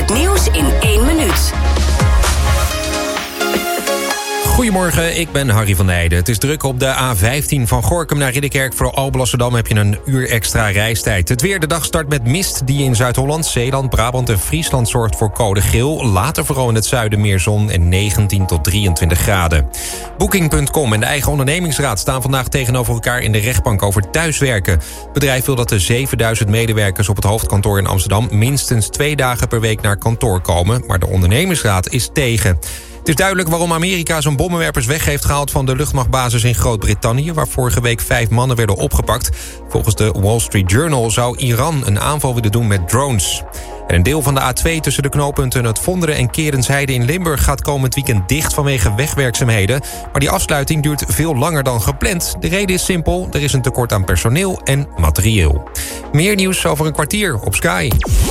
Het nieuws in 1 minuut. Goedemorgen, ik ben Harry van der Heijden. Het is druk op de A15 van Gorinchem naar Ridderkerk. Voor Alblasserdam heb je een uur extra reistijd. Het weer, de dag start met mist die in Zuid-Holland, Zeeland, Brabant en Friesland zorgt voor code geel. Later vooral in het zuiden meer zon en 19 tot 23 graden. Booking.com en de eigen ondernemingsraad staan vandaag tegenover elkaar in de rechtbank over thuiswerken. Het bedrijf wil dat de 7000 medewerkers op het hoofdkantoor in Amsterdam minstens 2 dagen per week naar kantoor komen. Maar de ondernemingsraad is tegen. Het is duidelijk waarom Amerika zijn bommenwerpers weg heeft gehaald van de luchtmachtbasis in Groot-Brittannië, waar vorige week 5 mannen werden opgepakt. Volgens de Wall Street Journal zou Iran een aanval willen doen met drones. En een deel van de A2 tussen de knooppunten Het Vonderen en Kerensheide in Limburg gaat komend weekend dicht vanwege wegwerkzaamheden. Maar die afsluiting duurt veel langer dan gepland. De reden is simpel, er is een tekort aan personeel en materieel. Meer nieuws over een kwartier op Sky.